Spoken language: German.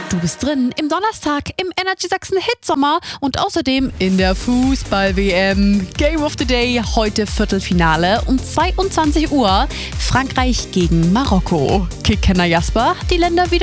Du bist drin im Donnerstag im Energy Sachsen Hitsommer und außerdem in der Fußball-WM. Game of the Day, heute Viertelfinale um 22 Uhr. Frankreich gegen Marokko. Kickkenner Jasper, die Länder wieder